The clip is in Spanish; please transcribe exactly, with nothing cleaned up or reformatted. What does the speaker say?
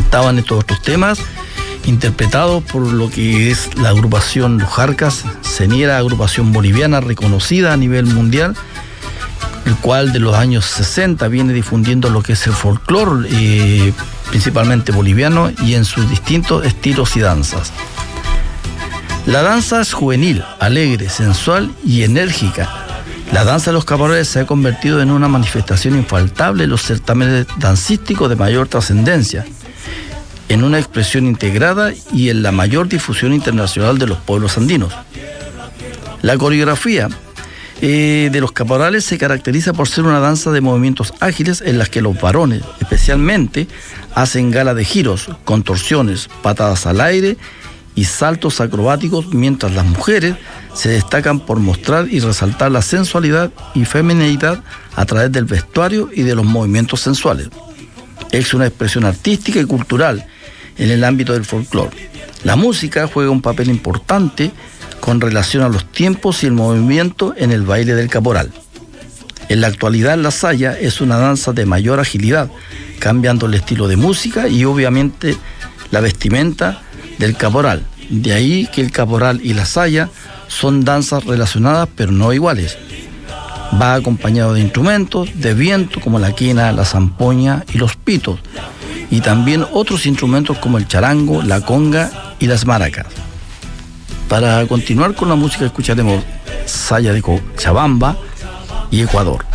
estaban estos otros temas, interpretados por lo que es la agrupación Los Jarcas, señera agrupación boliviana reconocida a nivel mundial, el cual de los años sesenta viene difundiendo lo que es el folclore, eh, principalmente boliviano, y en sus distintos estilos y danzas. La danza es juvenil, alegre, sensual y enérgica. La danza de los caporales se ha convertido en una manifestación infaltable en los certámenes dancísticos de mayor trascendencia, en una expresión integrada y en la mayor difusión internacional de los pueblos andinos. La coreografía eh, de los caporales se caracteriza por ser una danza de movimientos ágiles en las que los varones, especialmente, hacen gala de giros, contorsiones, patadas al aire y saltos acrobáticos, mientras las mujeres se destacan por mostrar y resaltar la sensualidad y femineidad a través del vestuario y de los movimientos sensuales. Es una expresión artística y cultural en el ámbito del folclore. La música juega un papel importante con relación a los tiempos y el movimiento en el baile del caporal. En la actualidad, la saya es una danza de mayor agilidad, cambiando el estilo de música y obviamente la vestimenta del caporal. De ahí que el caporal y la saya son danzas relacionadas pero no iguales. Va acompañado de instrumentos de viento como la quena, la zampoña y los pitos, y también otros instrumentos como el charango, la conga y las maracas. Para continuar con la música escucharemos saya de Cochabamba y Ecuador.